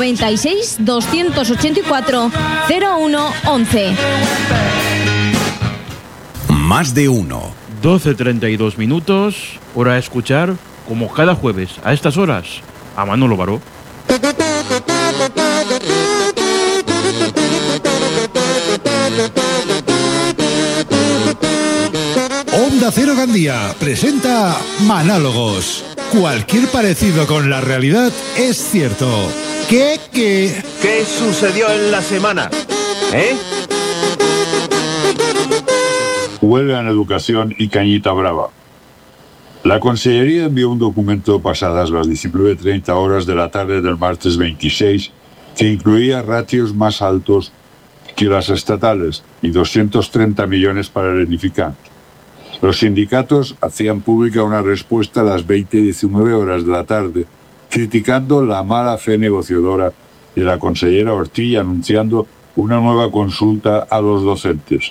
96 284 0111. Más de uno. 12:32 minutos, hora de escuchar, como cada jueves, a estas horas, a Manolo Baró. Onda Cero Gandía presenta Manálogos. Cualquier parecido con la realidad es cierto. ¿Qué sucedió en la semana? Huelga en educación y cañita brava. La Consellería envió un documento pasadas las 19:30 horas de la tarde del martes 26 que incluía ratios más altos que las estatales y 230 millones para el edificante. Los sindicatos hacían pública una respuesta a las 20:19 horas de la tarde, criticando la mala fe negociadora de la consellera Ortiz y anunciando una nueva consulta a los docentes.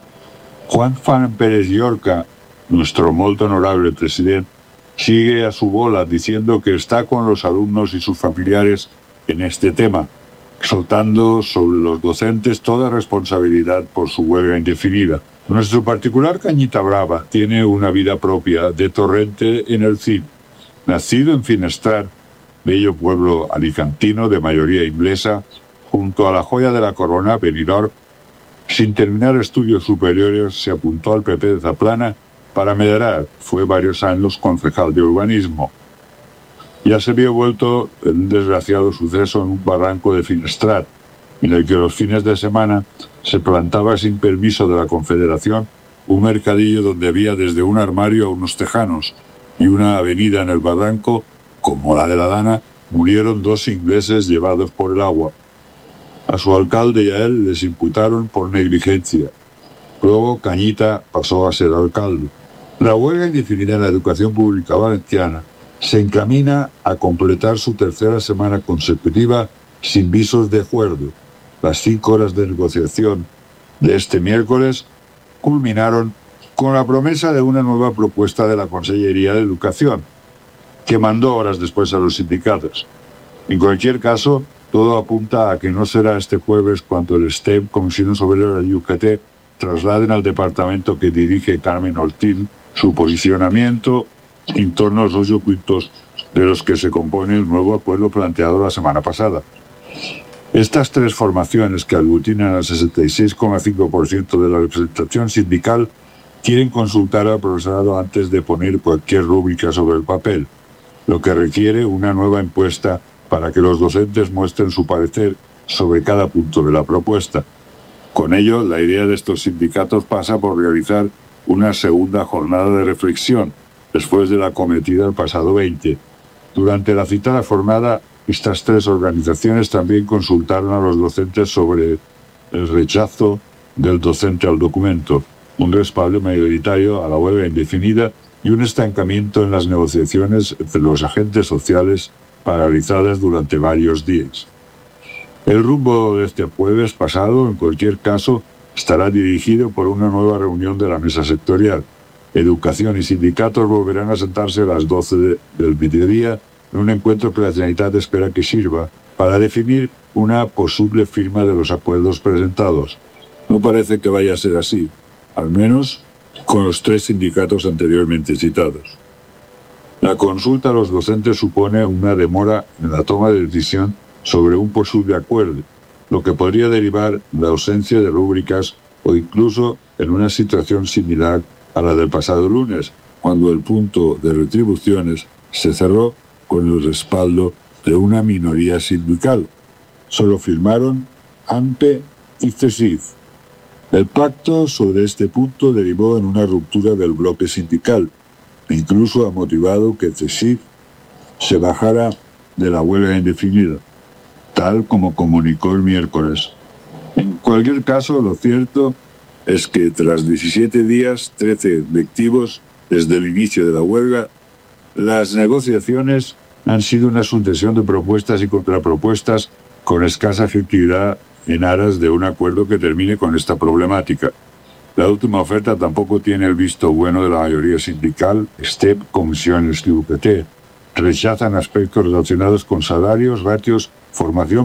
Juan Fan Pérez Llorca, nuestro molt honorable presidente, sigue a su bola diciendo que está con los alumnos y sus familiares en este tema, soltando sobre los docentes toda responsabilidad por su huelga indefinida. Nuestro particular Cañita Brava tiene una vida propia de torrente en el Cid. Nacido en Finestrat, bello pueblo alicantino de mayoría inglesa, junto a la joya de la corona, Benidorm, sin terminar estudios superiores se apuntó al PP de Zaplana para Medrar. Fue varios años concejal de urbanismo. Ya se vio vuelto en un desgraciado suceso en un barranco de Finestrat, en el que los fines de semana se plantaba sin permiso de la Confederación un mercadillo donde había desde un armario a unos tejanos, y una avenida en el barranco, como la de la Dana, murieron 2 ingleses llevados por el agua. A su alcalde y a él les imputaron por negligencia. Luego Cañita pasó a ser alcalde. La huelga indefinida en la educación pública valenciana se encamina a completar su tercera semana consecutiva sin visos de acuerdo. Las 5 horas de negociación de este miércoles culminaron con la promesa de una nueva propuesta de la Consellería de Educación, que mandó horas después a los sindicatos. En cualquier caso, todo apunta a que no será este jueves cuando el STEM, Comisión Obrera de UGT, trasladen al departamento que dirige Carmen Ortiz su posicionamiento en torno a los 8 puntos de los que se compone el nuevo acuerdo planteado la semana pasada. Estas 3 formaciones, que aglutinan al 66,5% de la representación sindical, quieren consultar al profesorado antes de poner cualquier rúbrica sobre el papel, lo que requiere una nueva encuesta para que los docentes muestren su parecer sobre cada punto de la propuesta. Con ello, la idea de estos sindicatos pasa por realizar una segunda jornada de reflexión, después de la cometida el pasado 20. Durante la citada jornada, estas 3 organizaciones también consultaron a los docentes sobre el rechazo del docente al documento, un respaldo mayoritario a la huelga indefinida y un estancamiento en las negociaciones entre los agentes sociales paralizadas durante varios días. El rumbo de este jueves pasado, en cualquier caso, estará dirigido por una nueva reunión de la mesa sectorial. Educación y sindicatos volverán a sentarse a las 12 del mediodía en un encuentro que la Generalitat espera que sirva para definir una posible firma de los acuerdos presentados. No parece que vaya a ser así, al menos con los 3 sindicatos anteriormente citados. La consulta a los docentes supone una demora en la toma de decisión sobre un posible acuerdo, lo que podría derivar en la ausencia de rúbricas o incluso en una situación similar a la del pasado lunes, cuando el punto de retribuciones se cerró con el respaldo de una minoría sindical. Solo firmaron ANPE y CESIF. El pacto sobre este punto derivó en una ruptura del bloque sindical, e incluso ha motivado que CESIF se bajara de la huelga indefinida, tal como comunicó el miércoles. En cualquier caso, lo cierto es que tras 17 días, 13 lectivos desde el inicio de la huelga, las negociaciones han sido una sucesión de propuestas y contrapropuestas con escasa efectividad en aras de un acuerdo que termine con esta problemática. La última oferta tampoco tiene el visto bueno de la mayoría sindical. STEP, Comisiones UGT, rechazan aspectos relacionados con salarios, ratios, formación